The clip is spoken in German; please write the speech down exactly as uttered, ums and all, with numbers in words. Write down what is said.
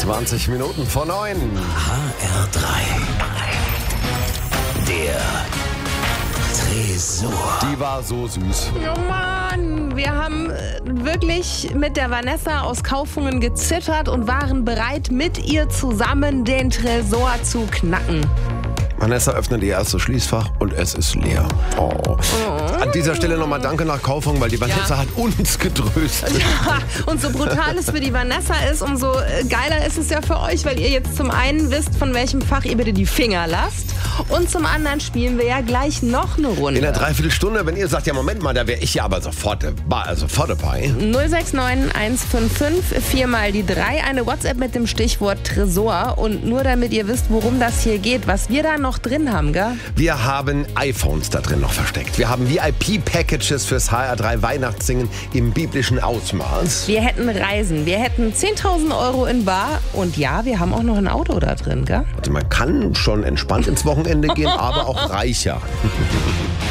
zwanzig Minuten vor neun. H R drei. Der Tresor. Die war so süß. Oh Mann, wir haben äh, wirklich mit der Vanessa aus Kaufungen gezittert und waren bereit, mit ihr zusammen den Tresor zu knacken. Vanessa öffnet ihr erstes Schließfach und es ist leer. Oh. An dieser Stelle nochmal Danke nach Kaufung, weil die Vanessa Ja. hat uns getröstet. Ja, und so brutal es für die Vanessa ist, umso geiler ist es ja für euch, weil ihr jetzt zum einen wisst, von welchem Fach ihr bitte die Finger lasst. Und zum anderen spielen wir ja gleich noch eine Runde. In einer Dreiviertelstunde, wenn ihr sagt, ja Moment mal, da wäre ich ja aber sofort, dabei- sofort dabei. null sechs neun eins fünf fünf, viermal die drei, eine WhatsApp mit dem Stichwort Tresor. Und nur damit ihr wisst, worum das hier geht, was wir da noch drin haben, gell? Wir haben iPhones da drin noch versteckt. Wir haben V I P-Packages fürs H R drei Weihnachtssingen im biblischen Ausmaß. Wir hätten Reisen, wir hätten zehntausend Euro in Bar und ja, wir haben auch noch ein Auto da drin, gell? Also man kann schon entspannt ins Wochenende gehen, aber auch reicher.